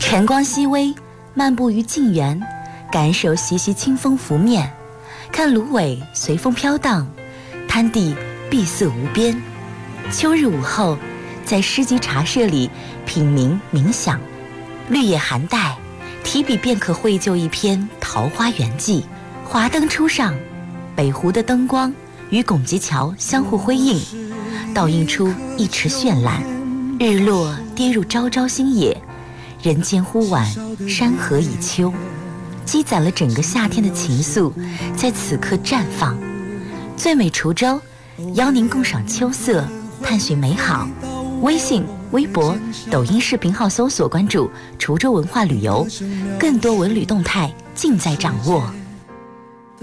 晨光熹微，漫步于静园，感受习习清风拂面，看芦苇随风飘荡，滩地碧色无边。秋日午后，在诗集茶社里品茗冥想，绿叶含带，提笔便可绘就一篇《桃花源记》。华灯初上，北湖的灯光与拱极桥相互辉映，倒映出一池绚烂。日落跌入朝朝星野，人间忽晚，山河已秋，积攒了整个夏天的情愫，在此刻绽放。最美滁州，邀您共赏秋色，探寻美好。微信、微博、抖音视频号搜索关注滁州文化旅游，更多文旅动态尽在掌握。